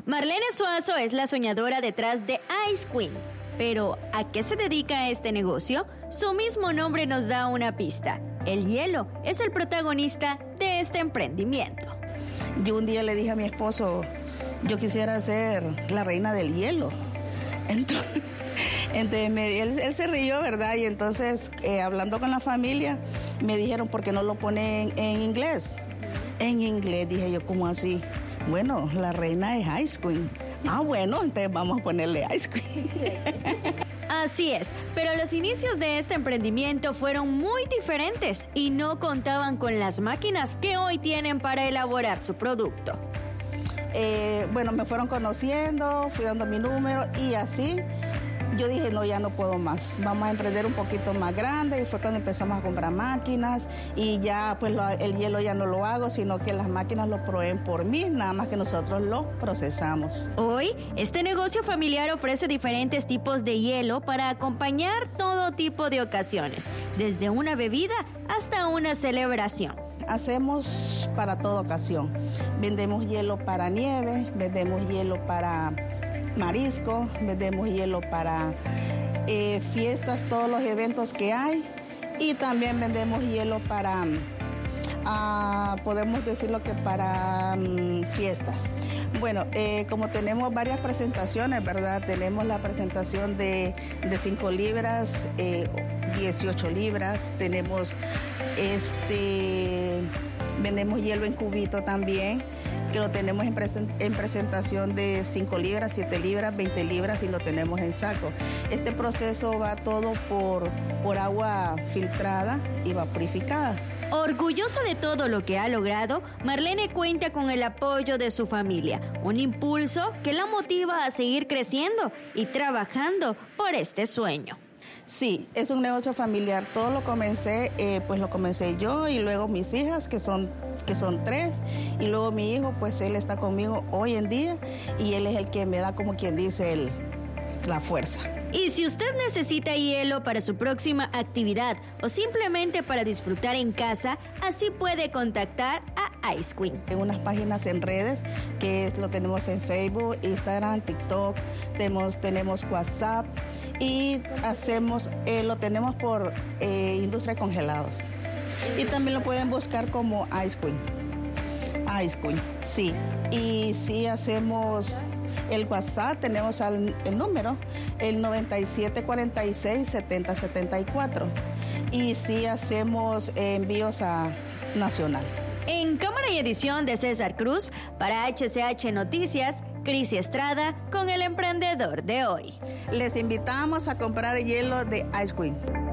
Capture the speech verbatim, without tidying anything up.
Marlene Suazo es la soñadora detrás de Ice Queen. Pero, ¿a qué se dedica este negocio? Su mismo nombre nos da una pista. El hielo es el protagonista de este emprendimiento. Yo un día le dije a mi esposo, yo quisiera ser la reina del hielo. Entonces, entonces me, él, él se rió, ¿verdad? Y entonces, eh, hablando con la familia, me dijeron, ¿por qué no lo ponen en, en inglés? En inglés, dije yo, ¿cómo así? Bueno, la reina es Ice Queen. Ah, bueno, entonces vamos a ponerle Ice Queen. Así es, pero los inicios de este emprendimiento fueron muy diferentes y no contaban con las máquinas que hoy tienen para elaborar su producto. Eh, bueno, me fueron conociendo, fui dando mi número y así yo dije, no, ya no puedo más, vamos a emprender un poquito más grande, y fue cuando empezamos a comprar máquinas y ya pues lo, el hielo ya no lo hago, sino que las máquinas lo proveen por mí, nada más que nosotros lo procesamos. Hoy, este negocio familiar ofrece diferentes tipos de hielo para acompañar todo tipo de ocasiones, desde una bebida hasta una celebración. Hacemos para toda ocasión, vendemos hielo para nieve, vendemos hielo para marisco, vendemos hielo para eh, fiestas, todos los eventos que hay, y también vendemos hielo para, uh, podemos decirlo que para um, fiestas. Bueno, eh, como tenemos varias presentaciones, ¿verdad? Tenemos la presentación de, de cinco libras, eh, dieciocho libras, tenemos este, vendemos hielo en cubito también, que lo tenemos en, presen- en presentación de cinco libras, siete libras, veinte libras y lo tenemos en saco. Este proceso va todo por, por agua filtrada y vaporificada. Orgullosa de todo lo que ha logrado, Marlene cuenta con el apoyo de su familia, un impulso que la motiva a seguir creciendo y trabajando por este sueño. Sí, es un negocio familiar. Todo lo comencé, eh, pues lo comencé yo y luego mis hijas, que son, que son tres, y luego mi hijo, pues él está conmigo hoy en día y él es el que me da, como quien dice, el, la fuerza. Y si usted necesita hielo para su próxima actividad o simplemente para disfrutar en casa, así puede contactar a Ice Queen. En unas páginas en redes, que es, lo tenemos en Facebook, Instagram, TikTok, tenemos, tenemos WhatsApp y hacemos, eh, lo tenemos por eh, Industria de Congelados. Y también lo pueden buscar como Ice Queen. Ice Queen, sí. Y sí hacemos el WhatsApp, tenemos al, el número, el noventa y siete cuarenta y seis setenta setenta y cuatro. Y sí hacemos envíos a nacional. En cámara y edición de César Cruz, para H C H Noticias, Crisi Estrada con el emprendedor de hoy. Les invitamos a comprar hielo de Ice Queen.